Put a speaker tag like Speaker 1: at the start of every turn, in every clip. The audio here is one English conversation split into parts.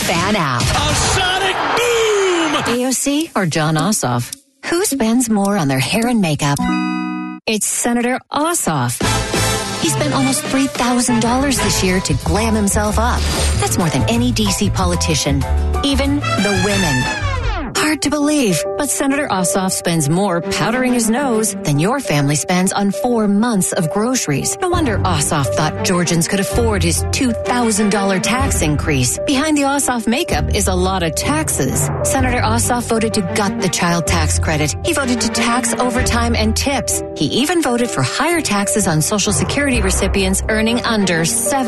Speaker 1: Fan app.
Speaker 2: A sonic boom!
Speaker 1: AOC or John Ossoff? Who spends more on their hair and makeup? It's Senator Ossoff. He spent almost $3,000 this year to glam himself up. That's more than any D.C. politician, even the women. Hard to believe, but Senator Ossoff spends more powdering his nose than your family spends on 4 months of groceries. No wonder Ossoff thought Georgians could afford his $2,000 tax increase. Behind the Ossoff makeup is a lot of taxes. Senator Ossoff voted to gut the child tax credit. He voted to tax overtime and tips. He even voted for higher taxes on Social Security recipients earning under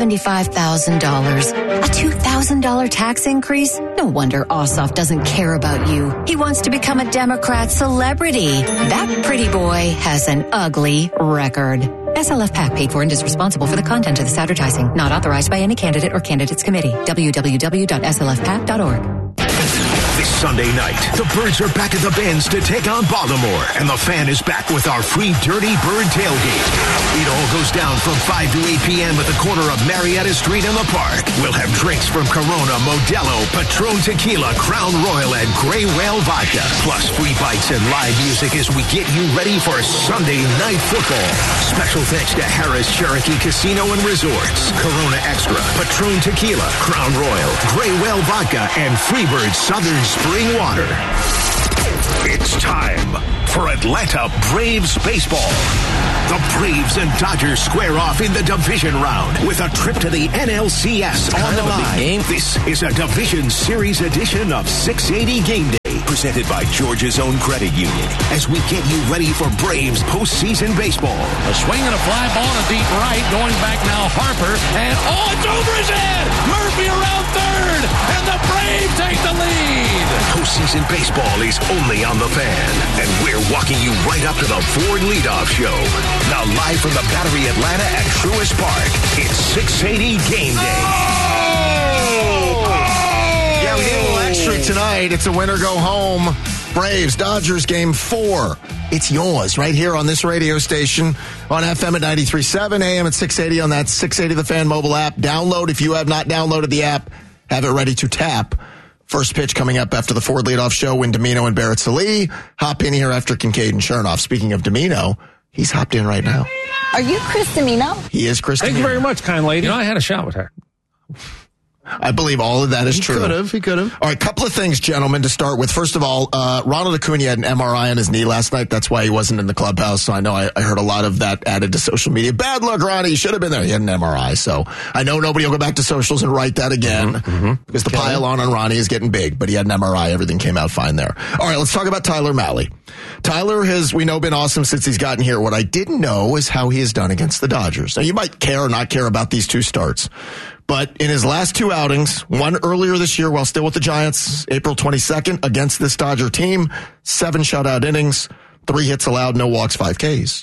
Speaker 1: $75,000. A $2,000 tax increase? No wonder Ossoff doesn't care about you. He wants to become a Democrat celebrity. That pretty boy has an ugly record. SLF PAC paid for and is responsible for the content of this advertising. Not authorized by any candidate or candidates committee. www.slfpac.org.
Speaker 3: This Sunday night, the Birds are back at the Benz to take on Baltimore, and the Fan is back with our free Dirty Bird tailgate. It all goes down from 5 to 8 p.m. at the corner of Marietta Street in the park. We'll have drinks from Corona, Modelo, Patron Tequila, Crown Royal, and Grey Whale Vodka. Plus free bites and live music as we get you ready for Sunday Night Football. Special thanks to Harris Cherokee Casino and Resorts, Corona Extra, Patron Tequila, Crown Royal, Grey Whale Vodka, and Freebird Southern Spring Water. It's time for Atlanta Braves baseball. The Braves and Dodgers square off in the division round with a trip to the NLCS on the line. This is a Division Series edition of 680 Game Day, presented by Georgia's own credit union, as we get you ready for Braves postseason baseball.
Speaker 2: A swing and a fly ball to deep right, going back now Harper, and it's over his head! Murphy around third, and the Braves take the lead!
Speaker 3: Postseason baseball is only on the Fan, and we're walking you right up to the Ford Leadoff Show. Now live from the Battery Atlanta at Truist Park, it's 680 Game Day.
Speaker 4: Yeah, we get a little extra tonight. It's a winner go home. Braves, Dodgers game 4. It's yours right here on this radio station on FM at 93.7, AM at 680 on that 680 The Fan mobile app. Download if you have not downloaded the app. Have it ready to tap. First pitch coming up after the Ford Leadoff Show when Domino and Barrett Sallee hop in here after Kincaid and Chernoff. Speaking of Domino, he's hopped in right now.
Speaker 5: Are you Chris Domino?
Speaker 4: He is Chris
Speaker 6: Thank
Speaker 4: Domino.
Speaker 6: you very much, kind lady. You know, I had a shot with her.
Speaker 4: I believe all of that is true.
Speaker 7: He could have.
Speaker 4: All right, couple of things, gentlemen, to start with. First of all, Ronald Acuna had an MRI on his knee last night. That's why he wasn't in the clubhouse. So I know I heard a lot of that added to social media. Bad luck, Ronnie. You should have been there. He had an MRI. So I know nobody will go back to socials and write that again because the pile on Ronnie is getting big. But he had an MRI. Everything came out fine there. All right, let's talk about Tyler Mahle. Tyler has, we know, been awesome since he's gotten here. What I didn't know is how he has done against the Dodgers. Now, you might care or not care about these two starts. But in his last two outings, one earlier this year while still with the Giants, April 22nd, against this Dodger team, 7 shutout innings, 3 hits allowed, no walks, 5 Ks.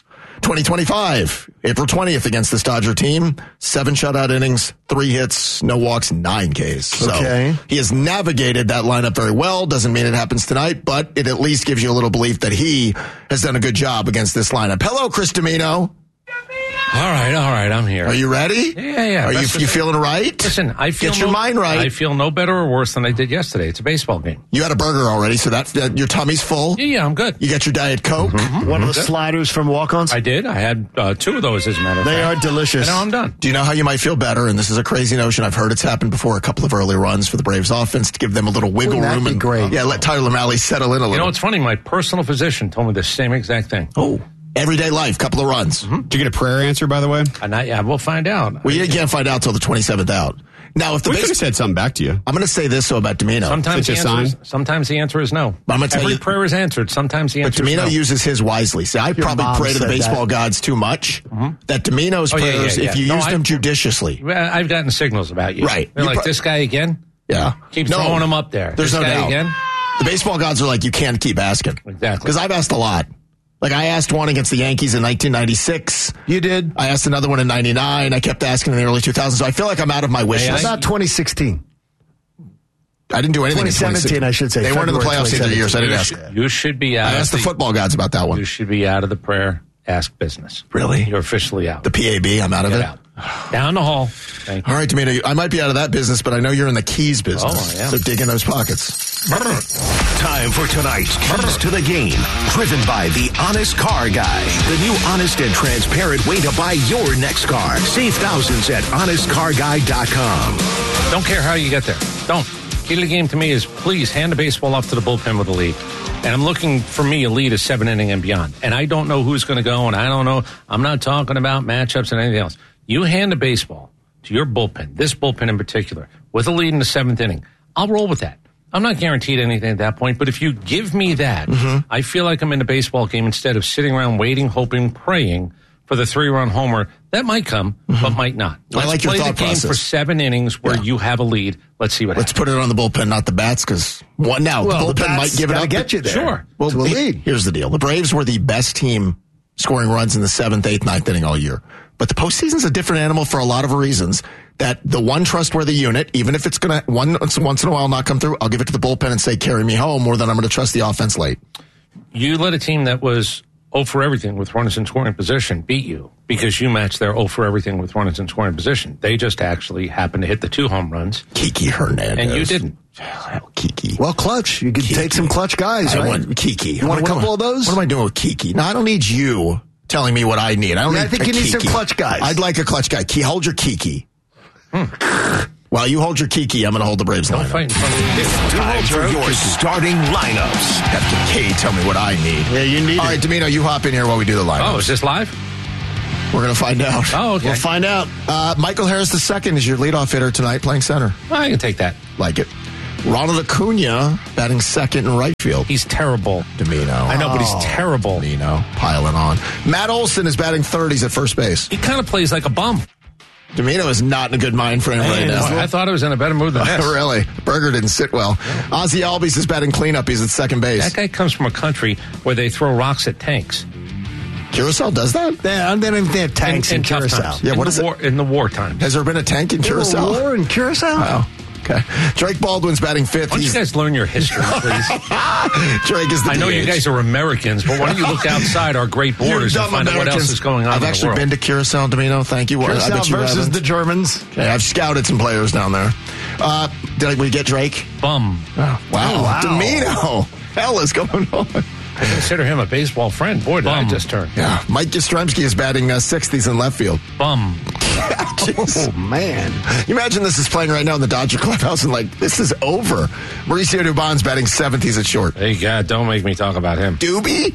Speaker 4: 2025, April 20th against this Dodger team, 7 shutout innings, 3 hits, no walks, 9 Ks. So he has navigated that lineup very well. Doesn't mean it happens tonight, but it at least gives you a little belief that he has done a good job against this lineup. Hello, Chris Domino.
Speaker 6: All right, I'm here.
Speaker 4: Are you ready?
Speaker 6: Yeah.
Speaker 4: Are you feeling right?
Speaker 6: Listen, I feel
Speaker 4: Get your mind right.
Speaker 6: I feel no better or worse than I did yesterday. It's a baseball game.
Speaker 4: You had a burger already, so that your tummy's full?
Speaker 6: Yeah, I'm good.
Speaker 4: You got your Diet Coke?
Speaker 7: One of the sliders from Walk-Ons?
Speaker 6: I did. I had 2 of those, as a matter of fact.
Speaker 7: They are delicious.
Speaker 6: And now I'm done.
Speaker 4: Do you know how you might feel better? And this is a crazy notion. I've heard it's happened before, a couple of early runs for the Braves offense to give them a little wiggle room.
Speaker 7: That'd be great.
Speaker 4: Yeah, let Tyler Mahle settle in a little.
Speaker 6: You know, it's funny. My personal physician told me the same exact thing.
Speaker 4: Oh. Everyday life, couple of runs.
Speaker 8: Did you get a prayer answer, by the way?
Speaker 6: Not yet. We'll find out.
Speaker 4: Well, you can't find out till the 27th out. Now, if the
Speaker 8: we could have said something back to you.
Speaker 4: I'm going to say this so about Domino.
Speaker 6: Sometimes the answer is no.
Speaker 4: But I'm going to tell
Speaker 6: Every
Speaker 4: you,
Speaker 6: prayer is answered. Sometimes the answer is no.
Speaker 4: But Domino uses his wisely. See, I probably pray to the baseball gods too much. That Domino's prayers, if you use them judiciously.
Speaker 6: I've gotten signals about you.
Speaker 4: Right.
Speaker 6: They're like, this guy again?
Speaker 4: Yeah.
Speaker 6: Keep throwing him up there.
Speaker 4: There's
Speaker 6: this
Speaker 4: no
Speaker 6: guy
Speaker 4: doubt.
Speaker 6: Again?
Speaker 4: The baseball gods are like, you can't keep asking.
Speaker 6: Exactly.
Speaker 4: Because I've asked a lot. Like, I asked one against the Yankees in 1996.
Speaker 7: You did?
Speaker 4: I asked another one in 99. I kept asking in the early 2000s. So I feel like I'm out of my wish list.
Speaker 7: How about 2016?
Speaker 4: I didn't do anything
Speaker 7: 2017, I should say.
Speaker 4: They weren't in the playoffs either year, so I didn't ask.
Speaker 6: You should be out.
Speaker 4: I asked the football gods about that one.
Speaker 6: You should be out of the prayer ask business.
Speaker 4: Really?
Speaker 6: You're officially out.
Speaker 4: The PAB, I'm out of it?
Speaker 6: Out. Down the hall. Thank you.
Speaker 4: All right, Domino, I might be out of that business, but I know you're in the keys business.
Speaker 6: Oh, I am.
Speaker 4: So dig in those pockets.
Speaker 3: Time for tonight's Keys to the Game. Driven by The Honest Car Guy. The new honest and transparent way to buy your next car. Save thousands at honestcarguy.com.
Speaker 6: Don't care how you get there. Don't. Key to the game to me is please hand the baseball off to the bullpen with a lead. And I'm looking, for me, a lead is 7 inning and beyond. And I don't know who's going to go, and I don't know. I'm not talking about matchups and anything else. You hand the baseball to your bullpen, this bullpen in particular, with a lead in the 7th inning. I'll roll with that. I'm not guaranteed anything at that point, but if you give me that, I feel like I'm in a baseball game instead of sitting around waiting, hoping, praying for the 3-run homer. That might come, but might not.
Speaker 4: I like your
Speaker 6: play
Speaker 4: thought
Speaker 6: the game
Speaker 4: process.
Speaker 6: for 7 innings where you have a lead. Let's see what
Speaker 4: Let's
Speaker 6: happens.
Speaker 4: put it on the bullpen, not the bats, because the bullpen might give it up.
Speaker 7: Get you there.
Speaker 6: Sure.
Speaker 4: Well,
Speaker 7: to a lead.
Speaker 4: Here's the deal. The Braves were the best team scoring runs in the 7th, 8th, 9th inning all year. But the postseason's a different animal for a lot of reasons. That the one trustworthy unit, even if it's going to once in a while not come through, I'll give it to the bullpen and say, carry me home, more than I'm going to trust the offense late.
Speaker 6: You let a team that was 0 for everything with runners in scoring position beat you because you matched their 0 for everything with runners in scoring position. They just actually happened to hit the 2 home runs.
Speaker 4: Kiki Hernandez.
Speaker 6: And you didn't.
Speaker 4: Kiki.
Speaker 7: Well, clutch. You could take some clutch guys,
Speaker 4: I
Speaker 7: right?
Speaker 4: want Kiki.
Speaker 7: You want a couple of those?
Speaker 4: What am I doing with Kiki? No, I don't need you telling me what I need. I
Speaker 7: think
Speaker 4: a
Speaker 7: you need some
Speaker 4: Kiki.
Speaker 7: clutch guys.
Speaker 4: I'd like a clutch guy. Hold your Kiki. While you hold your Kiki, I'm going to hold the Braves
Speaker 6: Don't
Speaker 4: lineup.
Speaker 6: fight in front of me.
Speaker 3: It's time for your starting lineups.
Speaker 4: Have to tell me what I need.
Speaker 7: Yeah, you need
Speaker 4: All right, Domino, you hop in here while we do the lineups.
Speaker 6: Oh, is this live?
Speaker 4: We're going to find out.
Speaker 6: Oh, okay.
Speaker 7: We'll find out.
Speaker 4: Michael Harris II is your leadoff hitter tonight, playing center.
Speaker 6: I can take that.
Speaker 4: Like it. Ronald Acuna batting second in right field.
Speaker 6: He's terrible.
Speaker 4: Domino.
Speaker 6: I know, but he's terrible.
Speaker 4: Domino piling on. Matt Olson is batting third. He's at first base.
Speaker 6: He kind of plays like a bum.
Speaker 4: Domino is not in a good mind frame right now.
Speaker 6: I thought I was in a better mood than this.
Speaker 4: Really? Burger didn't sit well. Ozzy Albies is batting cleanup. He's at second base.
Speaker 6: That guy comes from a country where they throw rocks at tanks.
Speaker 4: Curacao does that?
Speaker 7: They don't even have tanks in
Speaker 6: tough
Speaker 7: Curacao.
Speaker 6: times.
Speaker 4: Yeah,
Speaker 6: in
Speaker 4: what
Speaker 6: the
Speaker 4: is it?
Speaker 6: war, in the wartime.
Speaker 4: Has there been a tank in Curacao?
Speaker 7: War in Curacao?
Speaker 4: Oh, okay. Drake Baldwin's batting fifth.
Speaker 6: Why don't you guys learn your history, please?
Speaker 4: Drake is the
Speaker 6: I know
Speaker 4: DH.
Speaker 6: you guys are Americans, but why don't you look outside our great borders
Speaker 4: You
Speaker 6: and
Speaker 4: dumb
Speaker 6: find out what else
Speaker 4: Americans.
Speaker 6: is going on
Speaker 4: I've
Speaker 6: in the
Speaker 4: actually
Speaker 6: world?
Speaker 4: been to Curacao, Domino. Thank you. I
Speaker 7: Curacao
Speaker 4: bet you
Speaker 7: versus
Speaker 4: haven't.
Speaker 7: the Germans.
Speaker 4: Okay, I've scouted some players down there. Did we get Drake?
Speaker 6: Bum.
Speaker 4: Oh, wow. Domino. Hell is going on.
Speaker 6: I consider him a baseball friend. Boy, did I just turn.
Speaker 4: Yeah, Mike Yastrzemski is batting sixth. He's in left field.
Speaker 6: Bum.
Speaker 4: Jeez.
Speaker 7: Oh, man.
Speaker 4: You imagine this is playing right now in the Dodger clubhouse and like, this is over. Mauricio Dubon's batting seventh. He's at short.
Speaker 6: Hey, God, don't make me talk about him.
Speaker 4: Doobie?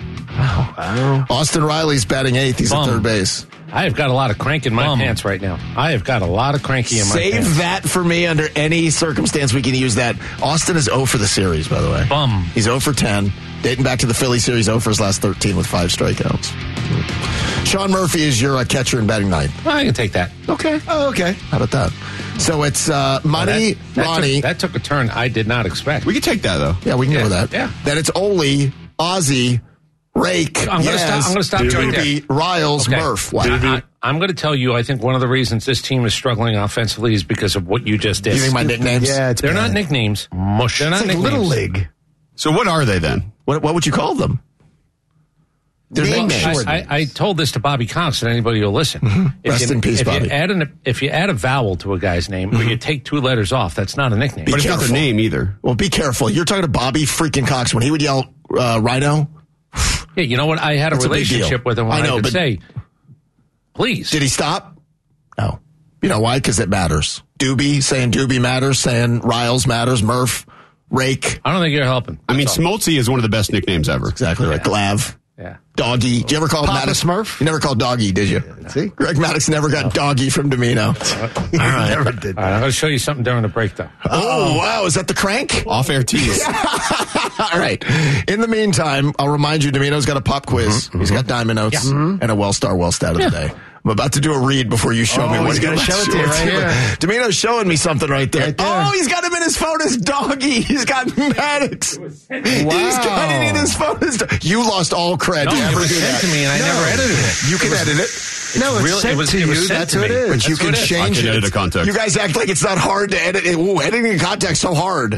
Speaker 4: Wow. Austin Riley's batting eighth. He's at third base.
Speaker 6: I have got a lot of crank in my pants right now. I have got a lot of cranky in my pants.
Speaker 4: Save that for me under any circumstance we can use that. Austin is 0 for the series, by the way.
Speaker 6: Bum.
Speaker 4: He's 0 for 10. Dating back to the Philly series, 0 for his last 13 with 5 strikeouts. Sean Murphy is your catcher in batting ninth.
Speaker 6: I can take that.
Speaker 4: Okay.
Speaker 7: Oh, okay.
Speaker 4: How about that? So it's Money, Ronnie.
Speaker 6: That took a turn I did not expect.
Speaker 8: We can take that, though.
Speaker 4: Yeah, we can go with that.
Speaker 6: Yeah.
Speaker 4: Then it's Ole, Ozzy, Rake,
Speaker 6: I'm gonna stop right
Speaker 4: Doobie, Riles,
Speaker 6: Okay.
Speaker 4: Murph. Wow.
Speaker 6: I'm going to tell you, I think one of the reasons this team is struggling offensively is because of what you just did.
Speaker 4: You think my nicknames?
Speaker 7: Yeah, it's
Speaker 6: They're
Speaker 7: bad.
Speaker 6: not nicknames. Mush. They're not
Speaker 7: It's like
Speaker 6: nicknames.
Speaker 7: Little League.
Speaker 8: So what are they then?
Speaker 4: What would you call them? They're
Speaker 7: Name
Speaker 4: nicknames.
Speaker 6: I told this to Bobby Cox, and anybody will listen. If
Speaker 4: Rest
Speaker 6: you,
Speaker 4: in peace,
Speaker 6: if
Speaker 4: Bobby.
Speaker 6: You if you add a vowel to a guy's name, or you take 2 letters off, that's not a nickname.
Speaker 8: But it's not
Speaker 4: careful.
Speaker 8: their name either.
Speaker 4: Well, be careful. You're talking to Bobby freaking Cox. When he would yell Rhino,
Speaker 6: Yeah, you know what? I had a
Speaker 4: That's a big deal.
Speaker 6: relationship with him where
Speaker 4: I know,
Speaker 6: I could
Speaker 4: but-
Speaker 6: say, please.
Speaker 4: did he stop? No. You know why? Because it matters. Doobie, saying Doobie matters, saying Riles matters, Murph, Rake.
Speaker 6: I don't think you're helping.
Speaker 8: I mean,
Speaker 6: That's all.
Speaker 8: Smoltzy is one of the best nicknames ever.
Speaker 4: Exactly right. Glav.
Speaker 6: Yeah.
Speaker 4: Doggy. Did you ever call
Speaker 7: Papa
Speaker 4: Maddox?
Speaker 7: Smurf?
Speaker 4: You never called Doggy, did you?
Speaker 7: See?
Speaker 4: Greg Maddox never got Doggy from Domino.
Speaker 7: He never did.
Speaker 6: All right, I'm going to show you something during the break, though.
Speaker 4: Oh, wow. Is that the crank?
Speaker 8: Off-air tease.
Speaker 4: All right. In the meantime, I'll remind you, Domino's got a pop quiz. He's got diamond notes and a Well-Star Well-Stat of the day. I'm about to do a read before you show me what
Speaker 7: he's gonna show it to you right here.
Speaker 4: Domino's showing me something right there.
Speaker 7: Right there.
Speaker 4: Oh, he's got him in his phone as Doggy. He's got Maddox. He's got it in his phone as You lost all cred
Speaker 6: No,
Speaker 4: to
Speaker 6: it
Speaker 4: ever
Speaker 6: was
Speaker 4: do
Speaker 6: sent
Speaker 4: that.
Speaker 6: to me, and I never edited it.
Speaker 4: You can edit it.
Speaker 7: No, it's
Speaker 6: Really?
Speaker 7: sent
Speaker 6: It was-
Speaker 7: to
Speaker 6: it was
Speaker 7: you.
Speaker 6: sent
Speaker 7: That's
Speaker 6: to
Speaker 7: what it
Speaker 6: me.
Speaker 7: is.
Speaker 4: But you
Speaker 6: That's
Speaker 4: can
Speaker 6: what it is.
Speaker 4: change
Speaker 8: I can
Speaker 4: it.
Speaker 8: edit a context.
Speaker 4: You guys act like it's not hard to edit. Ooh, editing a context so hard.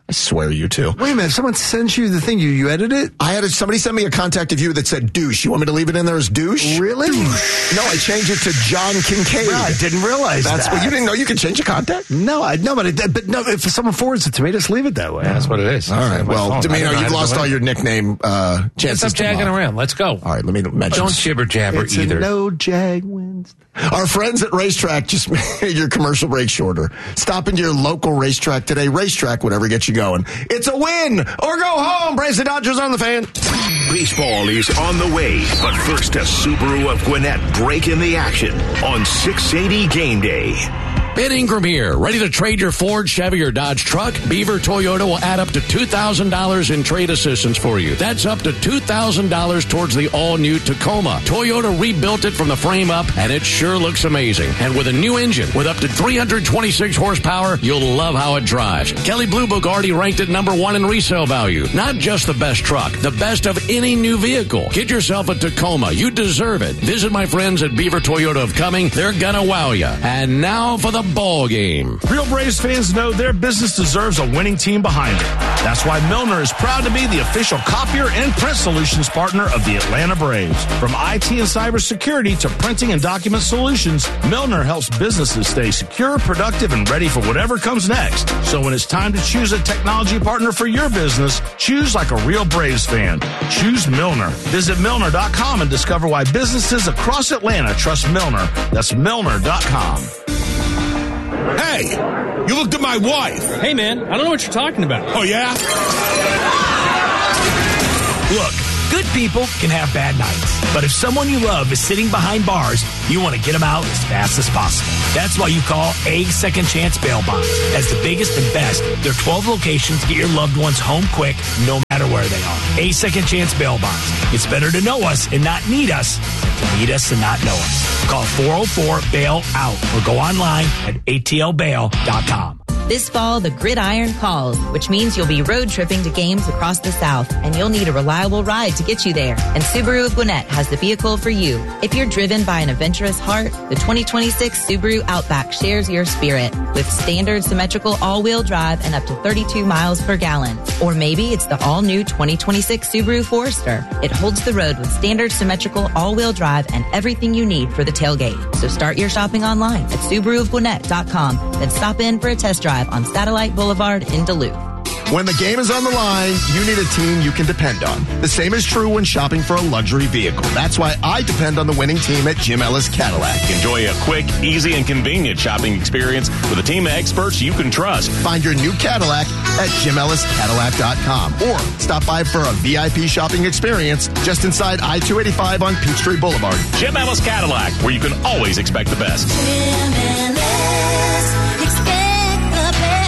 Speaker 4: I swear you too.
Speaker 7: Wait a minute. Someone sent you the thing. You edit it?
Speaker 4: Somebody sent me a contact of you that said douche. You want me to leave it in there as douche?
Speaker 7: Really?
Speaker 4: Douche. No, I changed it to John Kincaid.
Speaker 7: No, I didn't realize
Speaker 4: That's
Speaker 7: that.
Speaker 4: what you didn't know. You can change a contact.
Speaker 7: No, I know, but if someone forwards it to me, just leave it that way.
Speaker 6: Yeah, that's what it is.
Speaker 4: All right. Well, Domino, you've lost all
Speaker 6: your.
Speaker 4: your nickname chances.
Speaker 6: Stop jagging around. Let's go.
Speaker 4: All right. Let me mention.
Speaker 6: Don't jibber jabber
Speaker 7: It's
Speaker 6: either.
Speaker 7: a no jag wins.
Speaker 4: Our friends at Racetrack just made your commercial break shorter. Stop into your local racetrack today. Racetrack, whatever gets you going. It's a win or go home. Braves the Dodgers on the Fan.
Speaker 3: Baseball is on the way, but first a Subaru of Gwinnett breaking the action on 680 Game Day.
Speaker 2: Ben Ingram here. Ready to trade your Ford, Chevy, or Dodge truck? Beaver Toyota will add up to $2,000 in trade assistance for you. That's up to $2,000 towards the all-new Tacoma. Toyota rebuilt it from the frame up, and it sure looks amazing. And with a new engine with up to 326 horsepower, you'll love how it drives. Kelley Blue Book already ranked it #1 in resale value. Not just the best truck, the best of any new vehicle. Get yourself a Tacoma. You deserve it. Visit my friends at Beaver Toyota of Cumming. They're gonna wow you. And now for the ball game.
Speaker 5: Real Braves fans know their business deserves a winning team behind it. That's why Milner is proud to be the official copier and print solutions partner of the Atlanta Braves. From IT and cybersecurity to printing and document solutions, Milner helps businesses stay secure, productive, and ready for whatever comes next. So when it's time to choose a technology partner for your business, choose like a real Braves fan. Choose Milner. Visit Milner.com and discover why businesses across Atlanta trust Milner. That's Milner.com.
Speaker 9: Hey, you looked at my wife.
Speaker 10: Hey, man, I don't know what you're talking about.
Speaker 9: Oh, yeah?
Speaker 11: Look, good people can have bad nights. But if someone you love is sitting behind bars, you want to get them out as fast as possible. That's why you call A Second Chance Bail Bonds. As the biggest and best, their 12 locations get your loved ones home quick, no matter where they are. A Second Chance Bail Bonds. It's better to know us and not need us than to need us and not know us. Call 404-BAIL-OUT or go online at atlbail.com.
Speaker 12: This fall, the gridiron calls, which means you'll be road tripping to games across the South, and you'll need a reliable ride to get you there. And Subaru of Gwinnett has the vehicle for you. If you're driven by an adventurous heart, the 2026 Subaru Outback shares your spirit with standard symmetrical all-wheel drive and up to 32 miles per gallon. Or maybe it's the all-new 2026 Subaru Forester. It holds the road with standard symmetrical all-wheel drive and everything you need for the tailgate. So start your shopping online at SubaruofGwinnett.com, then stop in for a test drive on Satellite Boulevard in Duluth.
Speaker 4: When the game is on the line, you need a team you can depend on. The same is true when shopping for a luxury vehicle. That's why I depend on the winning team at Jim Ellis Cadillac.
Speaker 13: Enjoy a quick, easy, and convenient shopping experience with a team of experts you can trust.
Speaker 4: Find your new Cadillac at JimEllisCadillac.com or stop by for a VIP shopping experience just inside I-285 on Peachtree Boulevard.
Speaker 13: Jim Ellis Cadillac, where you can always expect the best.
Speaker 3: Jim Ellis, expect the best.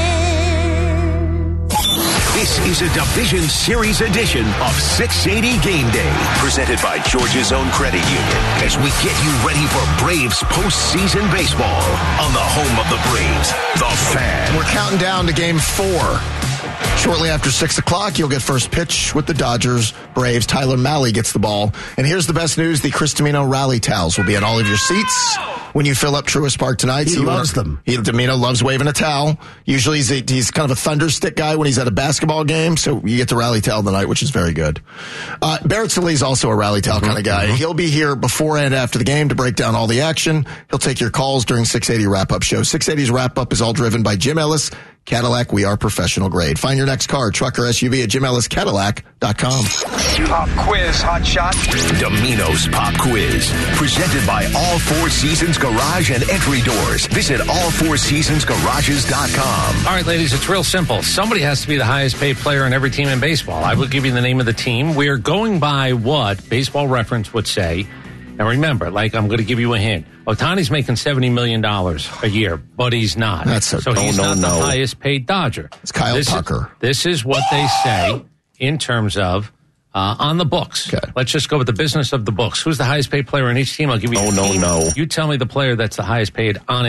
Speaker 3: This is a Division Series edition of 680 Game Day, presented by Georgia's Own Credit Union, as we get you ready for Braves postseason baseball on the home of the Braves, The Fan.
Speaker 4: We're counting down to Game 4. Shortly after 6 o'clock, you'll get first pitch with the Dodgers. Braves. Tyler Mahle gets the ball. And here's the best news. The Chris Domino rally towels will be at all of your seats when you fill up Truist Park tonight.
Speaker 7: He loves them.
Speaker 4: Domino loves waving a towel. Usually he's kind of a thunderstick guy when he's at a basketball game, so you get the rally towel tonight, which is very good. Barrett Sallee is also a rally towel kind of guy. He'll be here before and after the game to break down all the action. He'll take your calls during 680 wrap-up show. 680's wrap-up is all driven by Jim Ellis Cadillac. We are professional grade. Find your next car, truck, or SUV at JimEllisCadillac.com.
Speaker 14: Pop quiz, hot shot.
Speaker 3: Domino's Pop Quiz, presented by All Four Seasons Garage and Entry Doors. Visit allfourseasonsgarages.com.
Speaker 6: All right, ladies, it's real simple. Somebody has to be the highest paid player in every team in baseball. I will give you the name of the team. We are going by what Baseball Reference would say. And remember, I'm going to give you a hint. Ohtani's making $70 million a year, but he's not. So he's not the highest paid Dodger.
Speaker 4: It's Kyle Tucker.
Speaker 6: This is what they say in terms of on the books.
Speaker 4: Okay.
Speaker 6: Let's just go with the business of the books. Who's the highest paid player in each team? I'll give you
Speaker 4: No.
Speaker 6: You tell me the player that's the highest paid on it.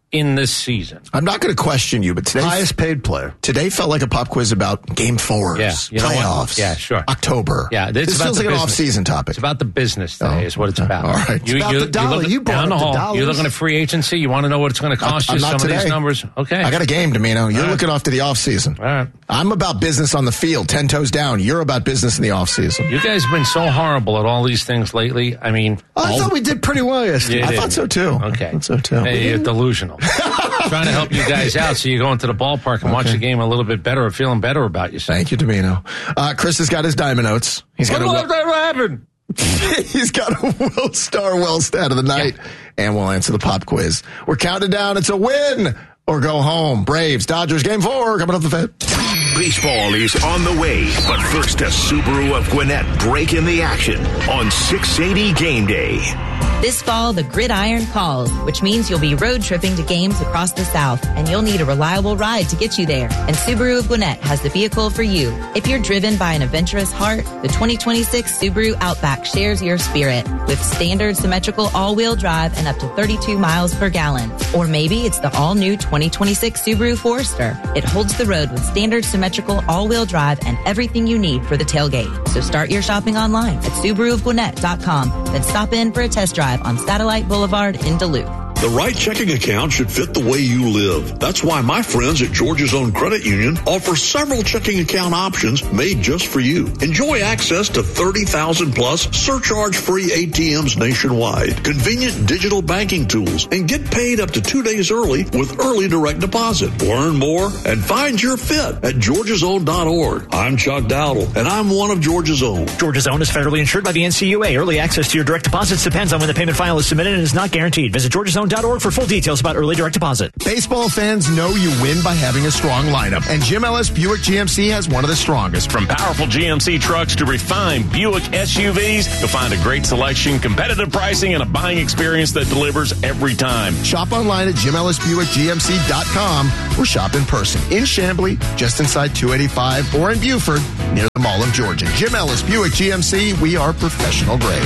Speaker 6: in this season.
Speaker 4: I'm not going to question you, but today
Speaker 7: highest paid player.
Speaker 4: Today felt like a pop quiz about game fours, playoffs, October.
Speaker 6: Yeah,
Speaker 4: this feels like an off-season topic.
Speaker 6: It's about the business today, is what it's about.
Speaker 4: All right,
Speaker 6: you
Speaker 7: about the dollar. You brought
Speaker 6: down the hall.
Speaker 7: dollars.
Speaker 6: You're looking at free agency. You want to know what it's going to cost you. Some of these numbers. Okay,
Speaker 4: I got a game, Domino. You're looking off to the off-season.
Speaker 6: All right,
Speaker 4: I'm about business on the field, 10 toes down. You're about business in the off-season.
Speaker 6: You guys have been so horrible at all these things lately. I mean,
Speaker 7: I thought we did pretty well yesterday.
Speaker 4: I thought so too.
Speaker 6: Okay,
Speaker 4: I thought so too.
Speaker 6: Hey, you're delusional. Trying to help you guys out so you go into the ballpark and watch the game a little bit better or feeling better about yourself.
Speaker 4: Thank you, Domino. Chris has got his diamond notes. He's got
Speaker 6: what happened?
Speaker 4: He's got a Will Star well stat of the night, and we'll answer the pop quiz. We're counting down. It's a win or go home. Braves, Dodgers, game 4 coming up the Fed.
Speaker 3: Baseball is on the way, but first a Subaru of Gwinnett breaking the action on 680 Game Day.
Speaker 12: This fall, the gridiron calls, which means you'll be road tripping to games across the South, and you'll need a reliable ride to get you there. And Subaru of Gwinnett has the vehicle for you. If you're driven by an adventurous heart, the 2026 Subaru Outback shares your spirit with standard symmetrical all-wheel drive and up to 32 miles per gallon. Or maybe it's the all-new 2026 Subaru Forester. It holds the road with standard symmetrical all-wheel drive and everything you need for the tailgate. So start your shopping online at SubaruofGwinnett.com, then stop in for a test drive on Satellite Boulevard in Duluth.
Speaker 14: The right checking account should fit the way you live. That's why my friends at Georgia's Own Credit Union offer several checking account options made just for you. Enjoy access to 30,000 plus surcharge-free ATMs nationwide, convenient digital banking tools, and get paid up to 2 days early with early direct deposit. Learn more and find your fit at georgiasown.org. I'm Chuck Dowdle, and I'm one of Georgia's Own.
Speaker 15: Georgia's Own is federally insured by the NCUA. Early access to your direct deposits depends on when the payment file is submitted and is not guaranteed. Visit georgiasown.org for full details about early direct deposit.
Speaker 4: Baseball fans know you win by having a strong lineup, and Jim Ellis Buick GMC has one of the strongest.
Speaker 13: From powerful GMC trucks to refined Buick SUVs, you'll find a great selection, competitive pricing, and a buying experience that delivers every time.
Speaker 4: Shop online at JimEllisBuickGMC.com or shop in person in Chamblee, just inside 285, or in Buford, near the Mall of Georgia. Jim Ellis Buick GMC, we are professional grade.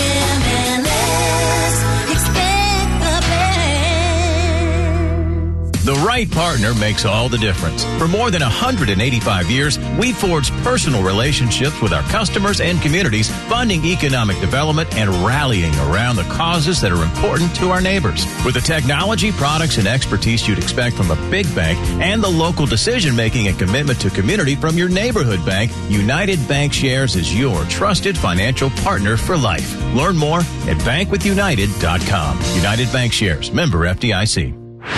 Speaker 16: The right partner makes all the difference. For more than 185 years, we've forged personal relationships with our customers and communities, funding economic development and rallying around the causes that are important to our neighbors. With the technology, products, and expertise you'd expect from a big bank and the local decision-making and commitment to community from your neighborhood bank, United Bankshares is your trusted financial partner for life. Learn more at bankwithunited.com. United Bankshares, member FDIC.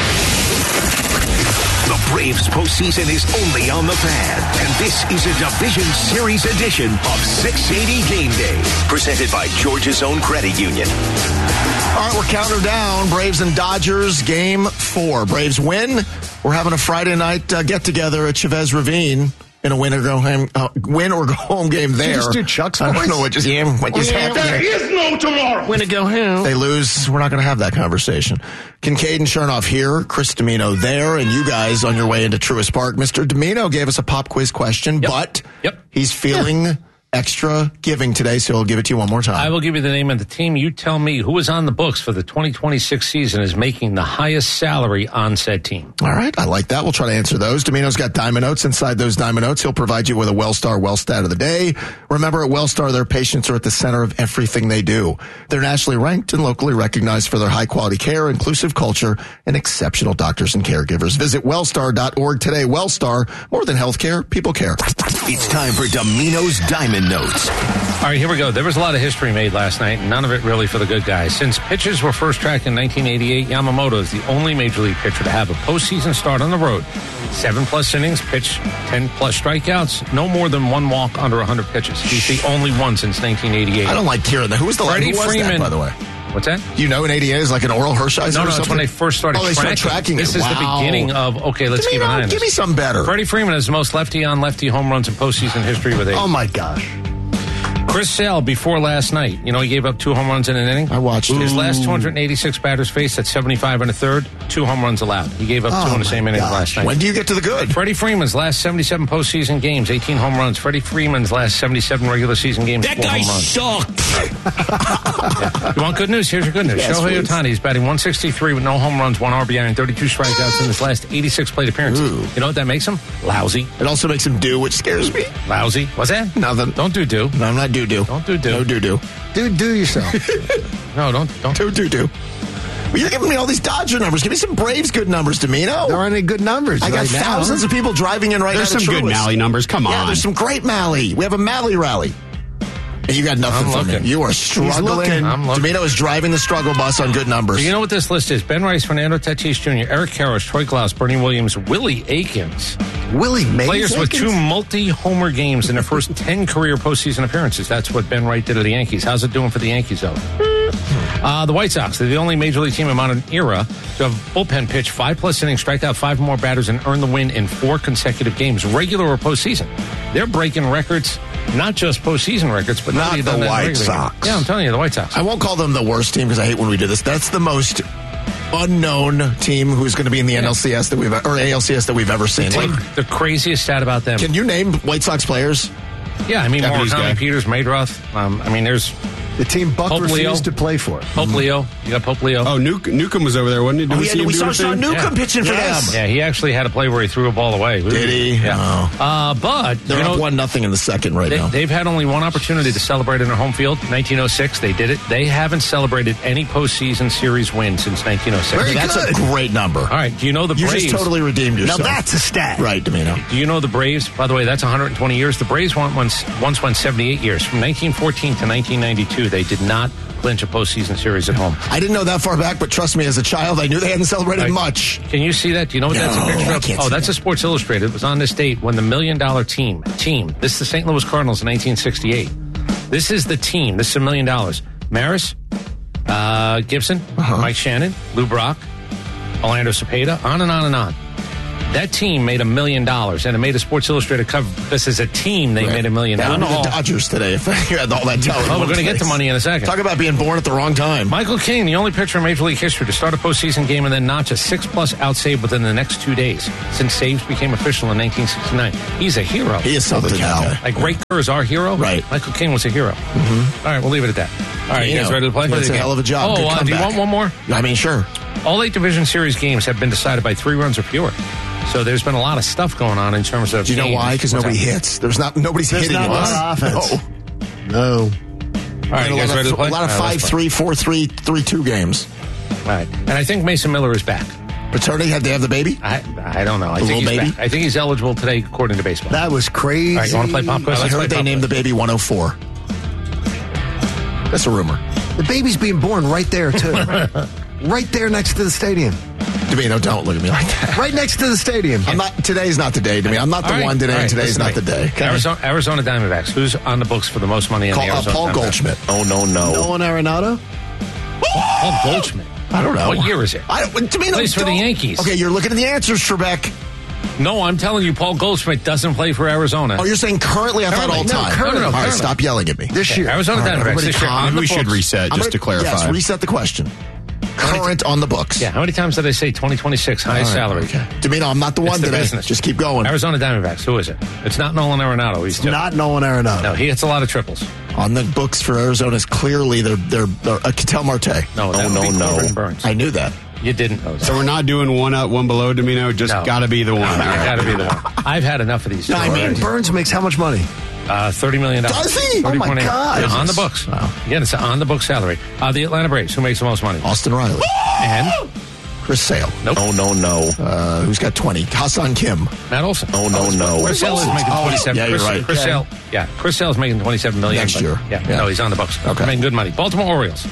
Speaker 3: The Braves postseason is only on the Fan, and this is a Division Series edition of 680 Game Day, presented by Georgia's Own Credit Union.
Speaker 4: All right, we're counting down. Braves and Dodgers, game 4. Braves win. We're having a Friday night get-together at Chavez Ravine in a win or go home game there.
Speaker 7: Did you just do Chuck's voice?
Speaker 4: I don't know what just happened.
Speaker 9: There is no tomorrow.
Speaker 15: Win or go home.
Speaker 4: They lose. We're not going to have that conversation. Kincaid and Chernoff here. Chris Domino there. And you guys on your way into Truist Park. Mr. Domino gave us a pop quiz question, but he's feeling extra giving today, so he'll give it to you one more time.
Speaker 6: I will give you the name of the team. You tell me who is on the books for the 2026 season is making the highest salary on said team.
Speaker 4: All right, I like that. We'll try to answer those. Domino's got diamond notes. Inside those diamond notes, he'll provide you with a Wellstar Well Stat of the day. Remember, at Wellstar, their patients are at the center of everything they do. They're nationally ranked and locally recognized for their high-quality care, inclusive culture, and exceptional doctors and caregivers. Visit wellstar.org today. Wellstar, more than healthcare, people care.
Speaker 3: It's time for Domino's Diamond Notes.
Speaker 6: All right, here we go. There was a lot of history made last night, none of it really for the good guys. Since pitchers were first tracked in 1988, Yamamoto is the only major league pitcher to have a postseason start on the road. 7+ innings, pitched 10+ strikeouts, no more than one walk under 100 pitches. He's the only one since 1988.
Speaker 4: I don't like hearing that. Who was the
Speaker 6: Freddie
Speaker 4: Freeman, that, by the way?
Speaker 6: What's that?
Speaker 4: You know, in 88 is like an Oral Hershiser
Speaker 6: No,
Speaker 4: or something?
Speaker 6: it's when they first started
Speaker 4: they started tracking
Speaker 6: This
Speaker 4: it.
Speaker 6: is the beginning of, let's keep an eye on this.
Speaker 4: Give me something better.
Speaker 6: Freddie Freeman has the most lefty-on-lefty home runs in postseason history with 8.
Speaker 7: Oh, my gosh.
Speaker 6: Chris Sale, before last night, he gave up 2 home runs in an inning.
Speaker 4: I watched it.
Speaker 6: His last 286 batters faced at 75 and a third, 2 home runs allowed. He gave up 2 in the same inning last night.
Speaker 4: When do you get to the good?
Speaker 6: Freddie Freeman's last 77 postseason games, 18 home runs. Freddie Freeman's last 77 regular season games,
Speaker 9: That
Speaker 6: 4
Speaker 9: guy
Speaker 6: home runs.
Speaker 9: sucked.
Speaker 6: You want good news? Here's your good news.
Speaker 4: Yes,
Speaker 6: Shohei
Speaker 4: please.
Speaker 6: Ohtani is batting 163 with no home runs, 1 RBI, and 32 strikeouts in his last 86 plate appearances.
Speaker 4: Ooh.
Speaker 6: You know what that makes him? Lousy.
Speaker 4: It also makes him do, which scares me.
Speaker 6: Lousy. What's that?
Speaker 4: Nothing.
Speaker 6: Don't do.
Speaker 4: No, I'm not do.
Speaker 6: Don't do.
Speaker 4: No do.
Speaker 7: Do yourself.
Speaker 6: No, don't.
Speaker 4: Do. Well, you're giving me all these Dodger numbers. Give me some Braves good numbers, Domino.
Speaker 7: There aren't any good numbers.
Speaker 4: I got
Speaker 7: right now.
Speaker 4: thousands of people driving in right now.
Speaker 8: There's some good Mally numbers. Come
Speaker 4: Yeah,
Speaker 8: on.
Speaker 4: there's some great Mally. We have a Mally rally. And you got nothing
Speaker 6: I'm
Speaker 4: from
Speaker 6: looking.
Speaker 4: me. You are struggling.
Speaker 6: I'm looking.
Speaker 4: Domino is driving the struggle bus on good numbers.
Speaker 6: You know what this list is? Ben Rice, Fernando Tatis Jr., Eric Karros, Troy Glaus, Bernie Williams, Willie Aikens.
Speaker 7: Willie Mays.
Speaker 6: Players with 2 multi-homer games in their first 10 career postseason appearances. That's what Ben Wright did to the Yankees. How's it doing for the Yankees, though? The White Sox, they're the only major league team in modern era to have bullpen pitch 5+ innings, strike out 5 more batters, and earn the win in 4 consecutive games, regular or postseason. They're breaking records, not just postseason records, but
Speaker 9: Not the White Sox.
Speaker 6: Yeah, I'm telling you, the White Sox.
Speaker 4: I won't call them the worst team because I hate when we do this. That's the most unknown team who's going to be in the NLCS that ALCS that we've ever seen.
Speaker 6: The craziest stat about them.
Speaker 4: Can you name White Sox players?
Speaker 6: Yeah, I mean,
Speaker 8: Japanese
Speaker 6: Murakami,
Speaker 8: guy.
Speaker 6: Peters, Maydroth. there's
Speaker 7: The team Buck
Speaker 6: Pope Leo.
Speaker 7: refused to play for.
Speaker 6: Pope Leo. You got Pope Leo.
Speaker 8: Oh, Newcomb was over there, wasn't he? Did see him
Speaker 4: we
Speaker 8: do
Speaker 4: saw
Speaker 8: anything?
Speaker 4: Sean Newcomb pitching for them.
Speaker 6: Yeah, he actually had a play where he threw a ball away.
Speaker 4: Did he?
Speaker 6: Yeah.
Speaker 4: Oh.
Speaker 6: But
Speaker 4: They're up 1-0 in the second right now.
Speaker 6: they've had only one opportunity to celebrate in their home field. 1906, they did it. They haven't celebrated any postseason series win since 1906.
Speaker 4: That's a great number.
Speaker 6: All right. Do you know the
Speaker 4: You
Speaker 6: Braves?
Speaker 4: just totally redeemed yourself.
Speaker 7: Now that's a stat.
Speaker 4: Right, Domino.
Speaker 6: Do you know the Braves? By the way, that's 120 years. The Braves once went 78 years. From 1914 to 1992, they did not clinch a postseason series at home.
Speaker 4: I didn't know that far back, but trust me, as a child, I knew they hadn't celebrated much.
Speaker 6: Can you see that? Do you know what that's a
Speaker 4: No,
Speaker 6: picture
Speaker 4: I
Speaker 6: of?
Speaker 4: can't
Speaker 6: Oh,
Speaker 4: see
Speaker 6: that's
Speaker 4: that.
Speaker 6: a Sports Illustrated. It was on this date when the $1 Million team. This is the St. Louis Cardinals in 1968. This is the team. This is $1 million. Maris, Gibson, Mike Shannon, Lou Brock, Orlando Cepeda, on and on and on. That team made $1 million, and it made a Sports Illustrated cover. This is a team. They made $1 million.
Speaker 4: That would be the Dodgers today if you had all that talent.
Speaker 6: Oh, we're going to get to money in a second.
Speaker 4: Talk about being born at the wrong time.
Speaker 6: Michael King, the only pitcher in Major League history to start a postseason game and then notch a 6+ out save within the next 2 days since saves became official in 1969. He's a hero.
Speaker 4: He is something, that guy.
Speaker 6: Like Ray Kerr is our hero.
Speaker 4: Right.
Speaker 6: Michael King was a hero.
Speaker 4: Mm-hmm.
Speaker 6: All right, we'll leave it at that. All right, you guys ready to play?
Speaker 4: That's a hell of a job.
Speaker 6: Oh,
Speaker 4: Good
Speaker 6: do you
Speaker 4: comeback.
Speaker 6: want one more?
Speaker 4: I mean, sure.
Speaker 6: All 8 Division Series games have been decided by 3 runs or fewer. So there's been a lot of stuff going on in terms of
Speaker 4: Do you know
Speaker 6: games.
Speaker 4: why? Because
Speaker 6: What's
Speaker 4: nobody
Speaker 6: that?
Speaker 4: hits. Nobody's hitting
Speaker 7: not a
Speaker 4: us.
Speaker 7: lot of offense.
Speaker 4: No.
Speaker 7: No.
Speaker 6: All right, you guys ready to play?
Speaker 4: A lot of
Speaker 6: All right,
Speaker 4: 5-3, 4-3, 3-2 games.
Speaker 6: All right. And I think Mason Miller is back.
Speaker 4: Paternity, had they have the baby?
Speaker 6: I don't know. I
Speaker 4: The
Speaker 6: think
Speaker 4: little
Speaker 6: he's
Speaker 4: baby?
Speaker 6: back. I think he's eligible today according to baseball.
Speaker 7: That was crazy.
Speaker 6: All right, you want to play pop quiz?
Speaker 4: I
Speaker 6: Let's play
Speaker 4: heard they
Speaker 6: pop
Speaker 4: named the
Speaker 6: quiz.
Speaker 4: baby 104. That's a rumor.
Speaker 7: The baby's being born right there, too. Right there next to the stadium.
Speaker 4: Domino, don't look at me like that.
Speaker 7: Right next to the stadium.
Speaker 4: Today's not the day, Domino. I'm not the
Speaker 6: All right,
Speaker 4: one today,
Speaker 6: all right,
Speaker 4: and today's
Speaker 6: listen
Speaker 4: not
Speaker 6: to
Speaker 4: the
Speaker 6: me.
Speaker 4: day.
Speaker 6: Arizona Diamondbacks. Who's on the books for the most money in the Arizona
Speaker 4: Paul
Speaker 6: Diamondbacks?
Speaker 4: Goldschmidt. Oh, no.
Speaker 7: Nolan Arenado?
Speaker 6: Paul Goldschmidt.
Speaker 4: I don't know.
Speaker 6: What year is it?
Speaker 4: Domino,
Speaker 6: Plays for the Yankees.
Speaker 4: Okay, you're looking at the answers, Trebek.
Speaker 6: No, I'm telling you, Paul Goldschmidt doesn't play for Arizona.
Speaker 4: Oh, you're saying currently? I thought all time.
Speaker 6: currently.
Speaker 4: All right,
Speaker 6: Currently.
Speaker 4: stop yelling at me.
Speaker 7: This year.
Speaker 6: Arizona
Speaker 4: All right,
Speaker 6: Diamondbacks
Speaker 4: everybody
Speaker 6: this year
Speaker 4: calm.
Speaker 6: on the
Speaker 8: We should
Speaker 6: books.
Speaker 8: reset just to clarify.
Speaker 4: Yes, reset the question. Current on the books.
Speaker 6: Yeah, how many times did I say 2026 highest salary?
Speaker 4: Okay. Domino, I'm not the one
Speaker 6: It's the
Speaker 4: today.
Speaker 6: business.
Speaker 4: Just keep going.
Speaker 6: Arizona Diamondbacks. Who is it? It's not Nolan Arenado. He's
Speaker 7: Not Nolan Arenado.
Speaker 6: No, he hits a lot of triples.
Speaker 4: On the books for Arizona is clearly they're Ketel Marte.
Speaker 6: No, that would be Corbin Burns.
Speaker 4: I knew that.
Speaker 6: You didn't know that.
Speaker 8: So we're not doing one up, one below, Domino. Just got to be the one.
Speaker 6: You got to be the one. I've had enough of these.
Speaker 7: I mean, Burns makes how much money?
Speaker 6: $30 million.
Speaker 4: Does he? Oh, my
Speaker 6: 30.8.
Speaker 4: God.
Speaker 6: Yeah, on the books.
Speaker 4: Wow.
Speaker 6: Again, it's on the book salary. The Atlanta Braves. Who makes the most money?
Speaker 4: Austin Riley.
Speaker 6: And
Speaker 4: Chris Sale.
Speaker 6: Nope.
Speaker 4: No. Who's got 20? Hassan Kim.
Speaker 6: Matt Olson.
Speaker 4: No.
Speaker 6: Chris Sale is making 27.
Speaker 4: Yeah, you're right.
Speaker 6: Chris Sale. Yeah, Chris Sale is making $27 million
Speaker 4: Next year.
Speaker 6: Yeah,
Speaker 4: Yeah.
Speaker 6: no, he's on the books.
Speaker 4: Okay.
Speaker 6: Making good money. Baltimore Orioles.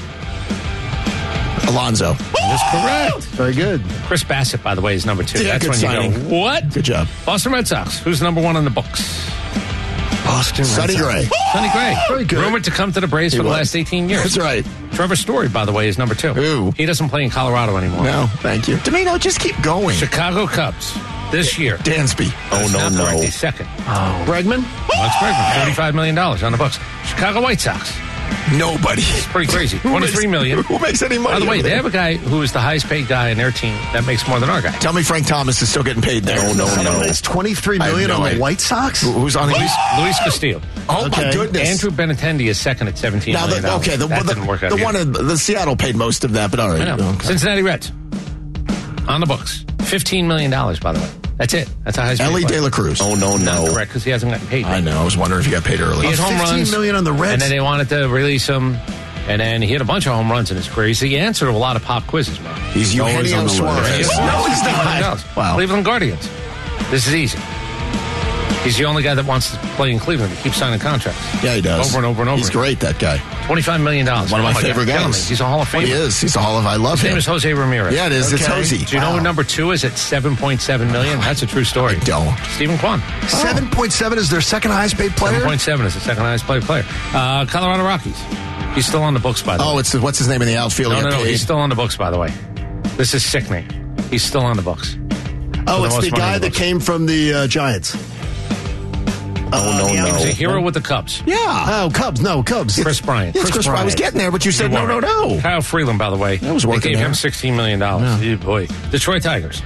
Speaker 4: Alonzo.
Speaker 6: That's correct.
Speaker 7: Very good.
Speaker 6: Chris Bassett, by the way, is number 2.
Speaker 4: Yeah,
Speaker 6: That's
Speaker 4: good
Speaker 6: when
Speaker 4: signing.
Speaker 6: you go, what?
Speaker 4: Good job.
Speaker 6: Boston Red Sox. Who's number 1 on the books?
Speaker 7: Boston Red
Speaker 4: Sonny
Speaker 7: Sox.
Speaker 4: Gray.
Speaker 6: Sonny Gray.
Speaker 7: Very good.
Speaker 6: Rumored to come to the Braves for the
Speaker 4: was.
Speaker 6: last 18 years.
Speaker 4: That's right.
Speaker 6: Trevor Story, by the way, is number 2.
Speaker 4: Who?
Speaker 6: He doesn't play in Colorado anymore.
Speaker 4: No, thank you. Domino, just keep going.
Speaker 6: Chicago Cubs. this year.
Speaker 4: Dansby.
Speaker 6: No. He's second.
Speaker 7: Bregman?
Speaker 6: Alex Bregman, $35 million on the books. Chicago White Sox.
Speaker 4: Nobody.
Speaker 6: It's pretty crazy. $23 million.
Speaker 4: Who makes any money?
Speaker 6: By the way,
Speaker 4: over
Speaker 6: they
Speaker 4: there?
Speaker 6: have a guy who is the highest paid guy in their team that makes more than our guy.
Speaker 4: Tell me Frank Thomas is still getting paid there.
Speaker 7: No. It's $23 million on the White Sox?
Speaker 4: Who's on
Speaker 6: Luis Castillo.
Speaker 4: Oh, my goodness.
Speaker 6: Andrew Benintendi is second at $17 million. That didn't work out
Speaker 4: the
Speaker 6: either.
Speaker 4: one in the Seattle paid most of that, but all right.
Speaker 6: I know.
Speaker 4: Okay.
Speaker 6: Cincinnati Reds. On the books. $15 million, by the way. That's it. That's how high
Speaker 4: Ellie De La Cruz.
Speaker 6: Not correct, because he hasn't gotten paid yet.
Speaker 4: I know. I was wondering if he got paid early.
Speaker 6: He had home runs.
Speaker 7: $15 million on the Reds.
Speaker 6: And then they wanted to release him. And then he hit a bunch of home runs in his career. He's the answer to a lot of pop quizzes, man.
Speaker 4: He's Eugenio Suarez.
Speaker 6: No, he's not.
Speaker 4: Wow.
Speaker 6: Cleveland Guardians. This is easy. He's the only guy that wants to play in Cleveland. He keeps signing contracts.
Speaker 4: Yeah, he does.
Speaker 6: Over and over and over.
Speaker 4: He's great, that guy.
Speaker 6: $25 million.
Speaker 4: One of my favorite guys.
Speaker 6: He's a Hall of Famer.
Speaker 4: He is. He's a Hall of I love
Speaker 6: His
Speaker 4: him.
Speaker 6: name is Jose Ramirez.
Speaker 4: Yeah, it is. It's Jose.
Speaker 6: Do you know who number 2 is at $7.7 million? That's a true story.
Speaker 4: I don't.
Speaker 6: Stephen Kwan.
Speaker 7: 7.7 is their second highest paid player?
Speaker 6: 7.7 is the second highest paid player. Colorado Rockies. He's still on the books, by the way.
Speaker 4: Oh, it's what's his name in the outfield?
Speaker 6: No. He's still on the books, by the way. This is sickening. He's still on the books.
Speaker 7: Oh, it's the guy that came from the Giants.
Speaker 4: No.
Speaker 6: He's a hero with the Cubs.
Speaker 4: Yeah.
Speaker 7: Oh, Cubs. No, Cubs.
Speaker 6: Chris Bryant.
Speaker 4: Yes, Chris Bryant. I was getting there, but you said no.
Speaker 6: Kyle Freeland, by the way.
Speaker 4: That was working
Speaker 6: They gave
Speaker 4: there.
Speaker 6: him $16 million. Yeah. Boy. Detroit Tigers.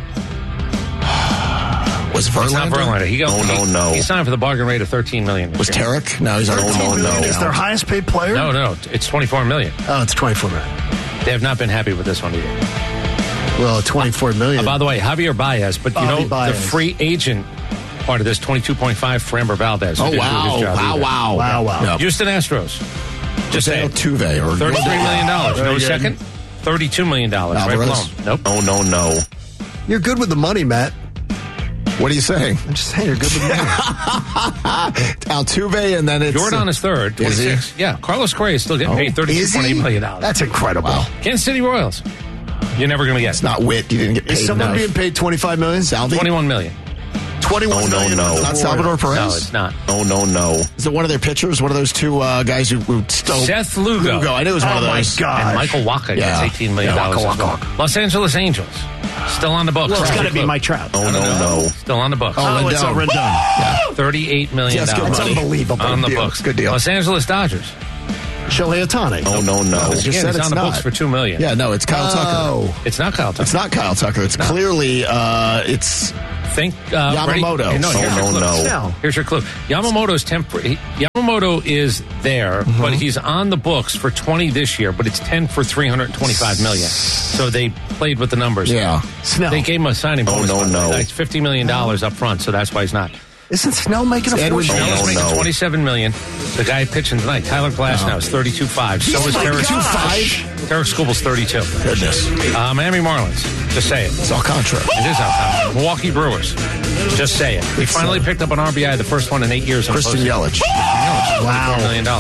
Speaker 4: Was
Speaker 6: It's not
Speaker 4: Verlander?
Speaker 6: Verlander.
Speaker 4: No.
Speaker 6: He signed for the bargain rate of $13 million.
Speaker 4: Was Tarek? No, he's already
Speaker 7: $13 is their highest paid player?
Speaker 6: No. It's $24 million.
Speaker 7: Oh, it's $24 million.
Speaker 6: They have not been happy with this one either.
Speaker 7: Well, $24 million.
Speaker 6: By the way, Javier Baez, but you know,
Speaker 7: Baez.
Speaker 6: the free agent part of this, 22.5 for Amber Valdez.
Speaker 4: Oh, wow.
Speaker 7: Wow.
Speaker 4: Yep.
Speaker 6: Houston Astros. Just say it.
Speaker 4: Altuve or
Speaker 6: $33 million. No
Speaker 7: good.
Speaker 6: second. $32 million. Right
Speaker 4: Alvarez?
Speaker 6: below him. Nope.
Speaker 4: No.
Speaker 7: You're good with the money, Matt.
Speaker 4: What are you saying?
Speaker 7: I'm just saying you're good with money.
Speaker 4: Altuve, and then it's
Speaker 6: Jordan is third.
Speaker 4: Is he?
Speaker 6: 26. Yeah. Carlos Correa is still getting paid $32.8 million.
Speaker 7: That's incredible.
Speaker 4: Wow.
Speaker 6: Kansas City Royals. You're never going to get.
Speaker 4: It's not Witt. You didn't get paid.
Speaker 7: Is someone being paid $25 million?
Speaker 4: Salvi?
Speaker 6: $21 million.
Speaker 7: $21 million.
Speaker 4: Not Salvador Perez?
Speaker 6: No, it's not.
Speaker 4: No. Is it one of their pitchers? One of those two guys who stole?
Speaker 6: Seth Lugo.
Speaker 4: I knew it was one of those.
Speaker 7: Oh, my God.
Speaker 6: And Michael Waka gets $18 million.
Speaker 4: Yeah,
Speaker 6: as well. Los Angeles Angels. Still on the books.
Speaker 15: Well, it's got to be Mike Trout.
Speaker 4: No.
Speaker 6: Still on the books.
Speaker 7: It's Rendon.
Speaker 4: Yeah.
Speaker 6: $38 million.
Speaker 4: Yes, good
Speaker 7: That's
Speaker 4: money.
Speaker 7: unbelievable.
Speaker 6: On the
Speaker 7: Deal.
Speaker 6: books.
Speaker 4: Good deal.
Speaker 6: Los Angeles Dodgers.
Speaker 7: Shohei Ohtani.
Speaker 4: No.
Speaker 6: Again,
Speaker 4: Just said
Speaker 6: he's
Speaker 4: it's
Speaker 6: on the
Speaker 4: not.
Speaker 6: books for $2 million.
Speaker 4: Yeah, no, it's Kyle Tucker.
Speaker 6: It's not Kyle Tucker.
Speaker 4: It's not Kyle Tucker. It's clearly it's
Speaker 6: Think
Speaker 4: Yamamoto.
Speaker 6: Ready? No, here's your clue.
Speaker 7: No.
Speaker 6: Here's your clue. Yamamoto's Yamamoto is there, but he's on the books for 20 this year, but it's 10 for $325 million. So they played with the numbers.
Speaker 4: Yeah.
Speaker 7: Snell.
Speaker 6: They gave him a signing bonus.
Speaker 4: no.
Speaker 6: It's $50 million up front, so that's why he's not.
Speaker 7: Isn't Snell making a
Speaker 4: Edwin
Speaker 7: fortune?
Speaker 6: Snell is making $27 million. The guy pitching tonight, Tyler Glass, now is 32.5. So is Tarek. Tarek Skubal's 32.
Speaker 4: goodness.
Speaker 6: Miami Marlins. Just say it.
Speaker 4: It's Alcantara.
Speaker 6: It is Alcantara. Milwaukee Brewers. Just say it. They finally picked up an RBI, the first one in 8 years.
Speaker 4: Christian Yelich.
Speaker 6: Wow. $4 million.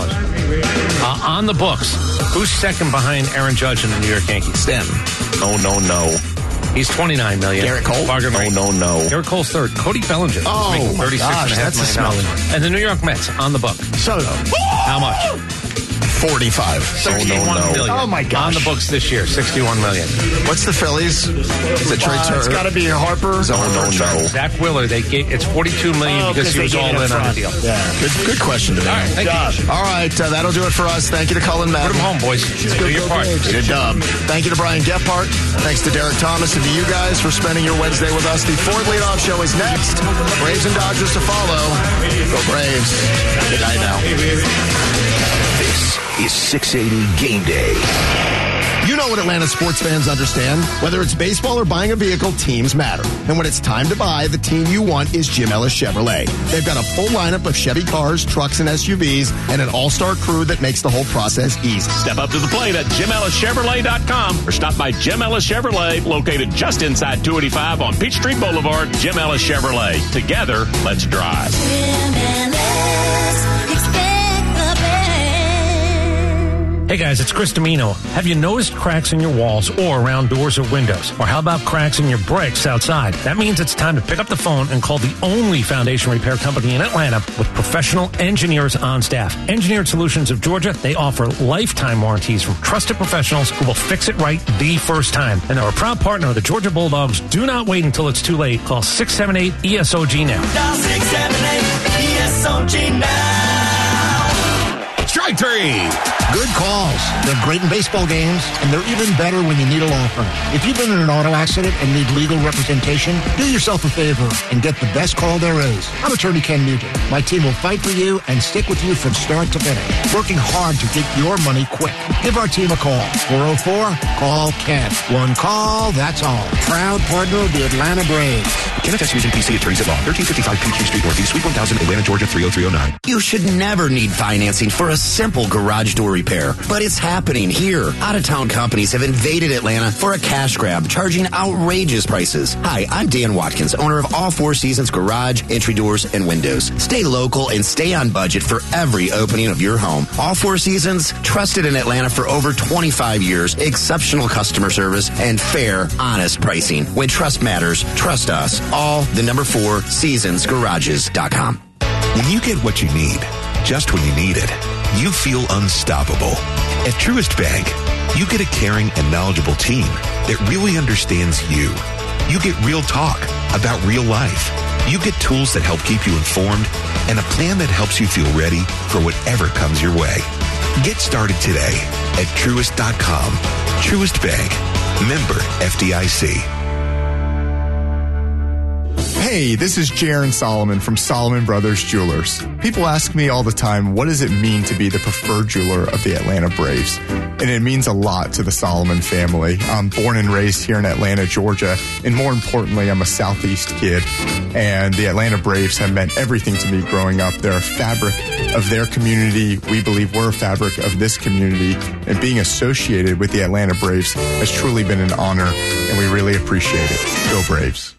Speaker 6: On the books, who's second behind Aaron Judge in the New York Yankees?
Speaker 4: Stanton.
Speaker 6: No. He's $29 million.
Speaker 4: Garrett Cole?
Speaker 6: Bargain rate.
Speaker 4: No.
Speaker 6: Garrett Cole's third. Cody Bellinger.
Speaker 7: Oh,
Speaker 6: making
Speaker 7: my gosh, that's
Speaker 6: $36.5 million. And the New York Mets on the book.
Speaker 7: Soto.
Speaker 6: How much?
Speaker 4: 45.
Speaker 6: $61 million.
Speaker 7: Oh, my gosh.
Speaker 6: On the books this year, $61 million.
Speaker 4: What's the Phillies? Is it Trey Turner?
Speaker 7: It's got to be Harper.
Speaker 4: No.
Speaker 6: Zach Wheeler, it's $42 million because he was all in on the deal.
Speaker 7: Yeah.
Speaker 4: Good question today.
Speaker 6: All right, thank you.
Speaker 4: All right, that'll do it for us. Thank you to Cullen Madden.
Speaker 6: Put him home, boys. Do your part.
Speaker 4: Get a dub. Thank you to Brian Gephardt. Thanks to Derek Thomas and to you guys for spending your Wednesday with us. The Ford Leadoff Show is next. Braves and Dodgers to follow. Go Braves. Good night now.
Speaker 3: This is 680 Game Day.
Speaker 4: You know what Atlanta sports fans understand. Whether it's baseball or buying a vehicle, teams matter. And when it's time to buy, the team you want is Jim Ellis Chevrolet. They've got a full lineup of Chevy cars, trucks, and SUVs, and an all-star crew that makes the whole process easy.
Speaker 13: Step up to the plate at JimEllisChevrolet.com or stop by Jim Ellis Chevrolet, located just inside 285 on Peachtree Boulevard. Jim Ellis Chevrolet. Together, let's drive.
Speaker 6: Hey guys, it's Chris Domino. Have you noticed cracks in your walls or around doors or windows? Or how about cracks in your bricks outside? That means it's time to pick up the phone and call the only foundation repair company in Atlanta with professional engineers on staff. Engineered Solutions of Georgia, they offer lifetime warranties from trusted professionals who will fix it right the first time. And they're a proud partner of the Georgia Bulldogs. Do not wait until it's too late. Call 678-ESOG now.
Speaker 17: Dial 678-ESOG now.
Speaker 9: Strike three.
Speaker 18: Good calls. They're great in baseball games, and they're even better when you need a law firm. If you've been in an auto accident and need legal representation, do yourself a favor and get the best call there is. I'm attorney Ken Nugent. My team will fight for you and stick with you from start to finish, working hard to get your money quick. Give our team a call. 404-CALL-KEN. One call, that's all. Proud partner of the Atlanta Braves.
Speaker 3: Kenneth S. Nugent, PC, Attorneys at Law, 1355 Peachtree Street Northeast, Suite 1000, Atlanta, Georgia, 30309.
Speaker 19: You should never need financing for a simple garage door repair, but it's happening here. Out-of-town companies have invaded Atlanta for a cash grab, charging outrageous prices. Hi, I'm Dan Watkins, owner of All Four Seasons Garage, Entry Doors, and Windows. Stay local and stay on budget for every opening of your home. All Four Seasons, trusted in Atlanta for over 25 years, exceptional customer service, and fair, honest pricing. When trust matters, trust us. All the number 4 seasonsgarages.com.
Speaker 3: When you get what you need, just when you need it, you feel unstoppable. At Truist Bank, you get a caring and knowledgeable team that really understands you. You get real talk about real life. You get tools that help keep you informed and a plan that helps you feel ready for whatever comes your way. Get started today at Truist.com. Truist Bank. Member FDIC.
Speaker 20: Hey, this is Jaron Solomon from Solomon Brothers Jewelers. People ask me all the time, what does it mean to be the preferred jeweler of the Atlanta Braves? And it means a lot to the Solomon family. I'm born and raised here in Atlanta, Georgia, and more importantly, I'm a Southeast kid. And the Atlanta Braves have meant everything to me growing up. They're a fabric of their community. We believe we're a fabric of this community. And being associated with the Atlanta Braves has truly been an honor, and we really appreciate it. Go Braves.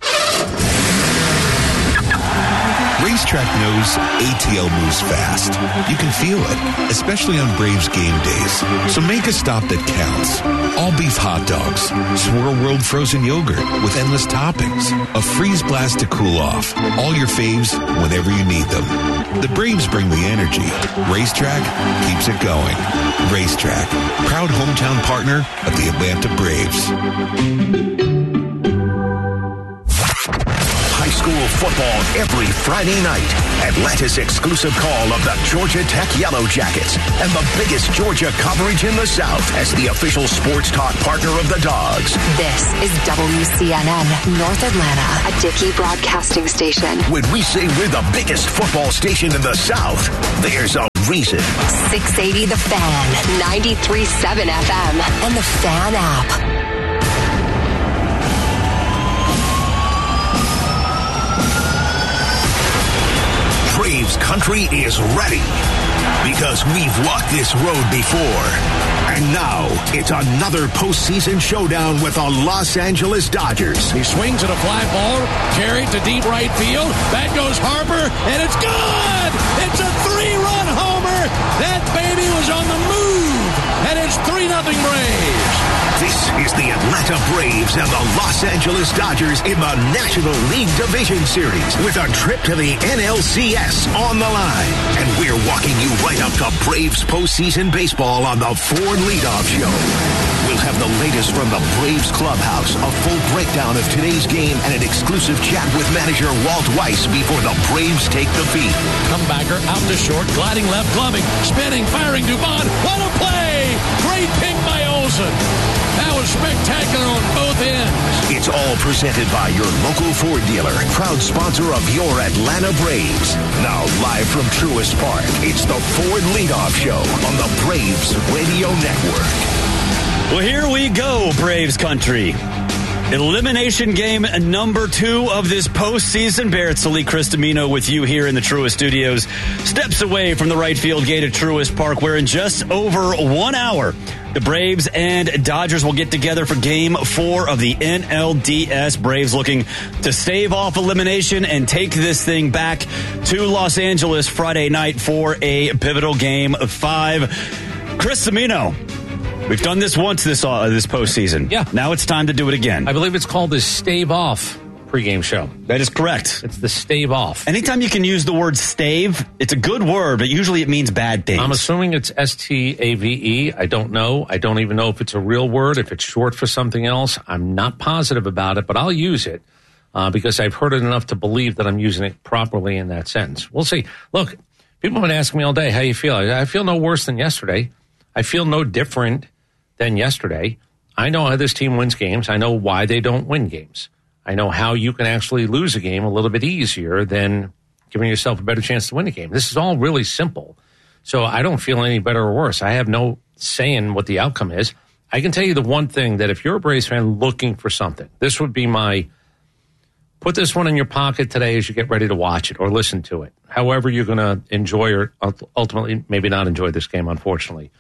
Speaker 3: Racetrack knows ATL moves fast. You can feel it, especially on Braves game days. So make a stop that counts. All beef hot dogs, Swirl World frozen yogurt with endless toppings, a freeze blast to cool off. All your faves whenever you need them. The Braves bring the energy. Racetrack keeps it going. Racetrack, proud hometown partner of the Atlanta Braves.
Speaker 21: School football every Friday night. Atlanta's exclusive call of the Georgia Tech Yellow Jackets and the biggest Georgia coverage in the South as the official sports talk partner of the Dogs.
Speaker 22: This is WCNN North Atlanta, a Dickey broadcasting station.
Speaker 21: When we say we're the biggest football station in the South, there's a reason.
Speaker 22: 680 The Fan, 93.7 FM, and the Fan app.
Speaker 21: Braves country is ready because we've walked this road before. And now it's another postseason showdown with the Los Angeles Dodgers.
Speaker 2: He swings at a fly ball, carried to deep right field. Back goes Harper, and it's good! It's a 3-run homer! That baby was on the move, and it's 3-0 Braves.
Speaker 21: This is the Atlanta Braves and the Los Angeles Dodgers in the National League Division Series with a trip to the NLCS on the line. And we're walking you right up to Braves postseason baseball on the Ford Leadoff Show. We'll have the latest from the Braves clubhouse, a full breakdown of today's game, and an exclusive chat with manager Walt Weiss before the Braves take the field.
Speaker 2: Comebacker out to short, gliding left, gloving, spinning, firing Dubon. What a play! Great pick by Olsen. That was spectacular on both ends.
Speaker 21: It's all presented by your local Ford dealer, proud sponsor of your Atlanta Braves. Now live from Truist Park, it's the Ford Leadoff Show on the Braves Radio Network.
Speaker 23: Well, here we go, Braves country. Elimination game number 2 of this postseason. Barrett Sallee, Chris Domino with you here in the Truist Studios. Steps away from the right field gate at Truist Park, where in just over 1 hour, the Braves and Dodgers will get together for Game 4 of the NLDS. Braves looking to stave off elimination and take this thing back to Los Angeles Friday night for a pivotal Game 5. Chris Cimino. We've done this once this postseason.
Speaker 6: Yeah.
Speaker 23: Now it's time to do it again.
Speaker 6: I believe it's called the Stave Off pregame show.
Speaker 23: That is correct.
Speaker 6: It's the Stave Off.
Speaker 23: Anytime you can use the word stave, it's a good word, but usually it means bad things.
Speaker 6: I'm assuming it's S-T-A-V-E. I don't know. I don't even know if it's a real word, if it's short for something else. I'm not positive about it, but I'll use it because I've heard it enough to believe that I'm using it properly in that sentence. We'll see. Look, people have been asking me all day, how you feel? I feel no worse than yesterday. I feel no different than yesterday. I know how this team wins games. I know why they don't win games. I know how you can actually lose a game a little bit easier than giving yourself a better chance to win a game. This is all really simple. So I don't feel any better or worse. I have no say in what the outcome is. I can tell you the one thing that if you're a Braves fan looking for something, this would be my put this one in your pocket today as you get ready to watch it or listen to it. However you're going to enjoy or ultimately maybe not enjoy this game, unfortunately.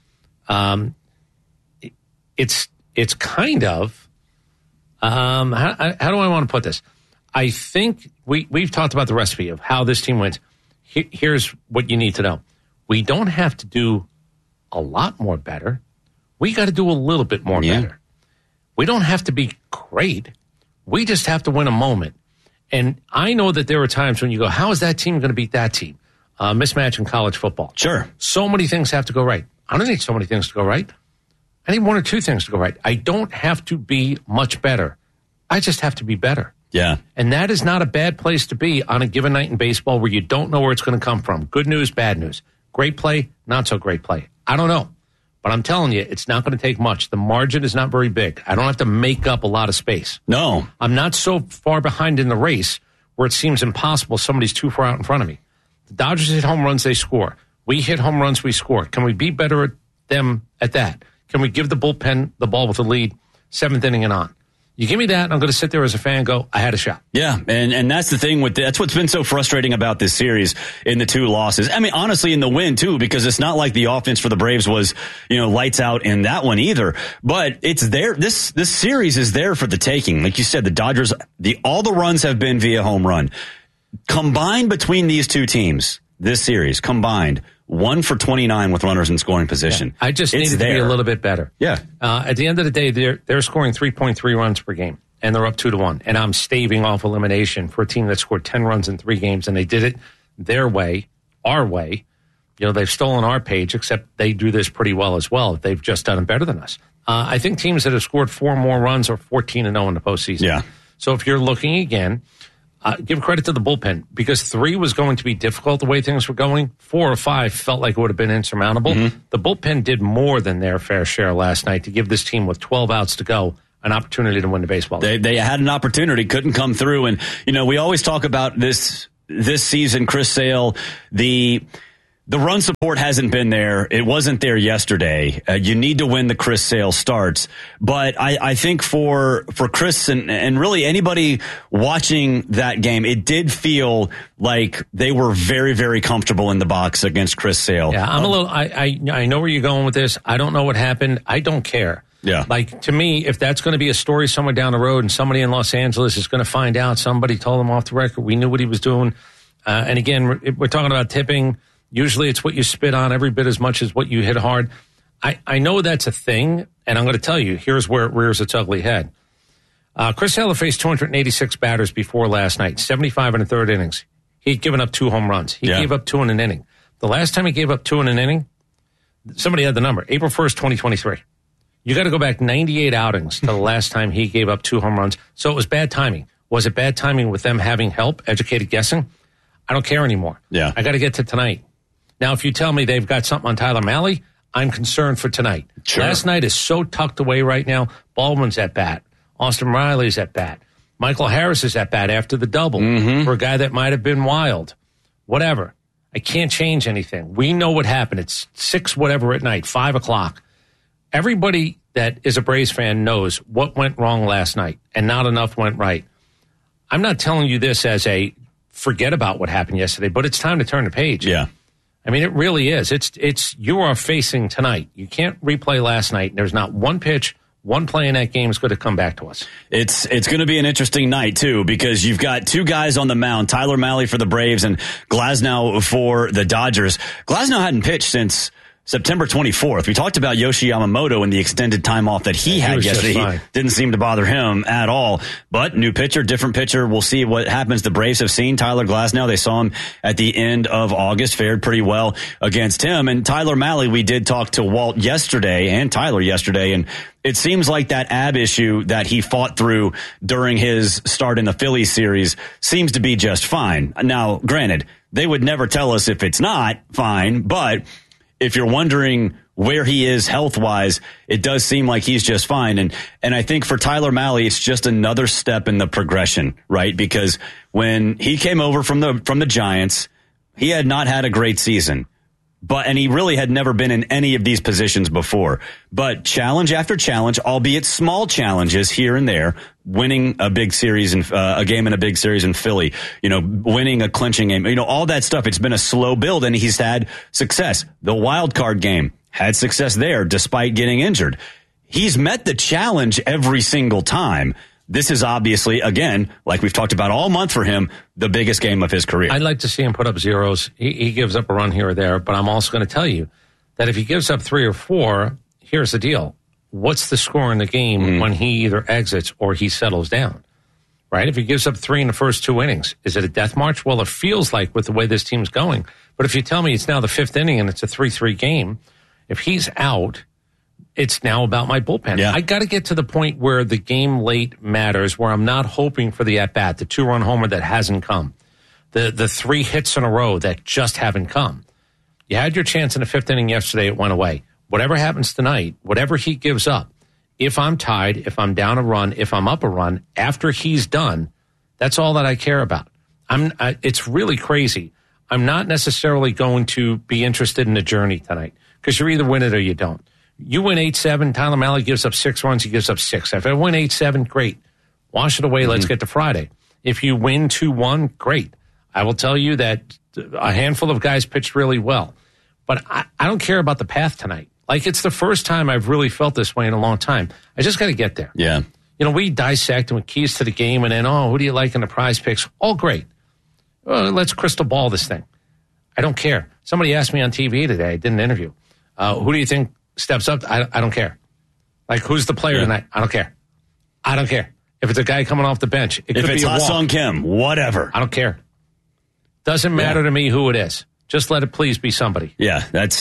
Speaker 6: It's kind of, how do I want to put this? I think we've talked about the recipe of how this team wins. Here's what you need to know. We don't have to do a lot more better. We got to do a little bit more better. We don't have to be great. We just have to win a moment. And I know that there are times when you go, how is that team going to beat that team? Mismatch in college football.
Speaker 23: Sure.
Speaker 6: So many things have to go right. I don't need so many things to go right. I need one or two things to go right. I don't have to be much better. I just have to be better.
Speaker 23: Yeah.
Speaker 6: And that is not a bad place to be on a given night in baseball where you don't know where it's going to come from. Good news, bad news. Great play, not so great play. I don't know. But I'm telling you, it's not going to take much. The margin is not very big. I don't have to make up a lot of space.
Speaker 23: No.
Speaker 6: I'm not so far behind in the race where it seems impossible somebody's too far out in front of me. The Dodgers hit home runs, they score. We hit home runs, we score. Can we be better at them at that? Can we give the bullpen the ball with the lead, 7th inning and on? You give me that, and I'm going to sit there as a fan and go, I had a shot.
Speaker 23: Yeah, and that's the thing that's what's been so frustrating about this series in the 2 losses. I mean, honestly, in the win, too, because it's not like the offense for the Braves was, lights out in that one either. But it's there. This series is there for the taking. Like you said, the Dodgers, all the runs have been via home run. Combined between these two teams, this series, combined, 1 for 29 with runners in scoring position.
Speaker 6: Yeah, I just needed to be a little bit better.
Speaker 23: Yeah.
Speaker 6: At the end of the day, they're scoring 3.3 runs per game, and they're up 2-1. And I'm staving off elimination for a team that scored 10 runs in 3 games, and they did it their way, our way. They've stolen our page, except they do this pretty well as well. They've just done it better than us. I think teams that have scored 4 more runs are 14-0 in the postseason.
Speaker 23: Yeah.
Speaker 6: So if you're looking again, give credit to the bullpen because 3 was going to be difficult the way things were going. 4 or 5 felt like it would have been insurmountable. Mm-hmm. The bullpen did more than their fair share last night to give this team with 12 outs to go an opportunity to win the baseball game.
Speaker 23: They had an opportunity, couldn't come through. And, we always talk about this season, Chris Sale, the run support hasn't been there. It wasn't there yesterday. You need to win the Chris Sale starts. But I think for Chris and really anybody watching that game, it did feel like they were very, very comfortable in the box against Chris Sale.
Speaker 6: Yeah, I'm a little, I know where you're going with this. I don't know what happened. I don't care.
Speaker 23: Yeah.
Speaker 6: Like, to me, if that's going to be a story somewhere down the road and somebody in Los Angeles is going to find out somebody told him off the record, we knew what he was doing. And again, we're talking about tipping. Usually it's what you spit on every bit as much as what you hit hard. I know that's a thing, and I'm going to tell you, here's where it rears its ugly head. Chris Sale faced 286 batters before last night, 75 in the 3rd innings. He'd given up 2 home runs. He gave up 2 in an inning. The last time he gave up 2 in an inning, somebody had the number, April 1st, 2023. You got to go back 98 outings to the last time he gave up 2 home runs. So it was bad timing. Was it bad timing with them having help, educated guessing? I don't care anymore.
Speaker 23: Yeah.
Speaker 6: I got to get to tonight. Now, if you tell me they've got something on Tyler Mahle, I'm concerned for tonight.
Speaker 23: Sure.
Speaker 6: Last night is so tucked away right now. Baldwin's at bat. Austin Riley's at bat. Michael Harris is at bat after the double for a guy that might have been wild. Whatever. I can't change anything. We know what happened. It's 6 whatever at night, 5 o'clock. Everybody that is a Braves fan knows what went wrong last night, and not enough went right. I'm not telling you this as a forget about what happened yesterday, but it's time to turn the page.
Speaker 23: Yeah.
Speaker 6: I mean, it really is. It's you are facing tonight. You can't replay last night. There's not one pitch, one play in that game is going to come back to us.
Speaker 23: It's going to be an interesting night, too, because you've got 2 guys on the mound, Tyler Mahle for the Braves and Glasnow for the Dodgers. Glasnow hadn't pitched since September 24th. We talked about Yoshi Yamamoto and the extended time off that he had yesterday. He didn't seem to bother him at all. But new pitcher, different pitcher. We'll see what happens. The Braves have seen Tyler Glasnow. They saw him at the end of August, fared pretty well against him. And Tyler Mahle, we did talk to Walt yesterday and Tyler yesterday, and it seems like that ab issue that he fought through during his start in the Phillies series seems to be just fine. Now, granted, they would never tell us if it's not fine, but if you're wondering where he is health-wise, it does seem like he's just fine. And I think for Tyler Mahle, it's just another step in the progression, right? Because when he came over from the Giants, he had not had a great season. And he really had never been in any of these positions before. But challenge after challenge, albeit small challenges here and there, winning a big series and a game in a big series in Philly, winning a clinching game, all that stuff. It's been a slow build, and he's had success. The wild card game had success there, despite getting injured. He's met the challenge every single time. This is obviously, again, like we've talked about all month for him, the biggest game of his career.
Speaker 6: I'd like to see him put up zeros. He gives up a run here or there, but I'm also going to tell you that if he gives up 3 or 4, here's the deal. What's the score in the game when he either exits or he settles down? Right? If he gives up 3 in the first 2 innings, is it a death march? Well, it feels like with the way this team's going. But if you tell me it's now the 5th inning and it's a 3-3 game, if he's out, it's now about my bullpen. Yeah. I got to get to the point where the game late matters, where I'm not hoping for the at-bat, the 2-run homer that hasn't come, the 3 hits in a row that just haven't come. You had your chance in the 5th inning yesterday. It went away. Whatever happens tonight, whatever he gives up, if I'm tied, if I'm down a run, if I'm up a run, after he's done, that's all that I care about. It's really crazy. I'm not necessarily going to be interested in the journey tonight, because you either win it or you don't. You win 8-7, Tyler Mahle gives up 6 runs, he gives up 6. If I win 8-7, great. Wash it away, let's get to Friday. If you win 2-1, great. I will tell you that a handful of guys pitched really well. But I don't care about the path tonight. Like, it's the first time I've really felt this way in a long time. I just got to get there.
Speaker 23: Yeah.
Speaker 6: We dissect and with keys to the game, and then, who do you like in the prize picks? All great. Let's crystal ball this thing. I don't care. Somebody asked me on TV today, I did an interview. Who do you think steps up? I don't care. Like, who's the player tonight? I don't care. I don't care. If it's a guy coming off the bench, it could be a walk. If it's Ha-Seong
Speaker 23: Kim, whatever.
Speaker 6: I don't care. Doesn't matter to me who it is. Just let it please be somebody.
Speaker 23: Yeah,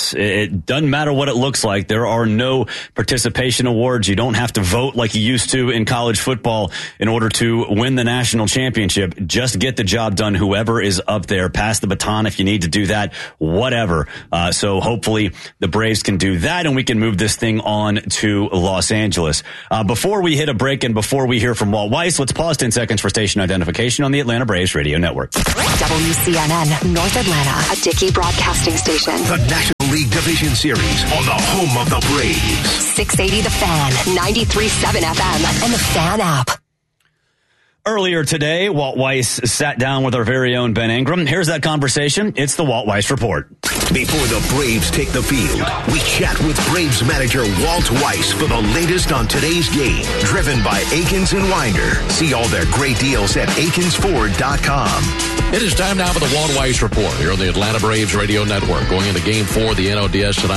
Speaker 23: it doesn't matter what it looks like. There are no participation awards. You don't have to vote like you used to in college football in order to win the national championship. Just get the job done. Whoever is up there, pass the baton if you need to do that, whatever. So hopefully the Braves can do that, and we can move this thing on to Los Angeles. Before we hit a break and before we hear from Walt Weiss, let's pause 10 seconds for station identification on the Atlanta Braves Radio Network.
Speaker 22: WCNN, North Atlanta, a Dickey Broadcasting Station.
Speaker 21: The National League Division Series on the home of the Braves.
Speaker 22: 680 The Fan, 93.7 FM, and the Fan app.
Speaker 23: Earlier today, Walt Weiss sat down with our very own Ben Ingram. Here's that conversation. It's the Walt Weiss Report.
Speaker 21: Before the Braves take the field, we chat with Braves manager Walt Weiss for the latest on today's game. Driven by Akins and Winder. See all their great deals at akinsford.com.
Speaker 2: It is time now for the Walt Weiss Report here on the Atlanta Braves Radio Network. Going into Game 4 of the NLDS tonight.